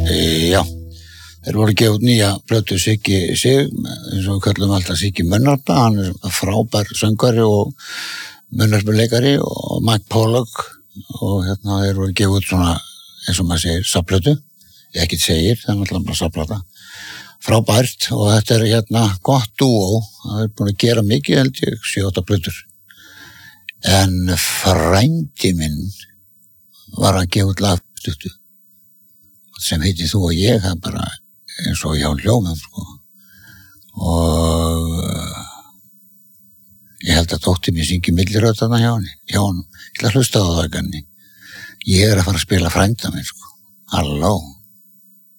Já, þeir voru gefið út nýja plötu Siggi Sig, eins og við kallum alltaf Siggi Munnarpa, hann frábær söngvari og munnarpuleikari og Mike Pollock og þeir voru gefið út svona, eins og maður segir, safnplötu, ekkert segir, það alltaf bara safnplata. Frábært og þetta gott dúó, það búin að gera mikið held ég, 7-8 plötur. En frændi minn var að gefa út lagstuttu sem heitir Þú og ég, það bara eins og hjá hljómum sko. Og ég held að dóttir mér syngi milliröddana hjá honum. Ég ætla að hlusta á það kanni. Ég að fara að spila frænda minn sko. Halló.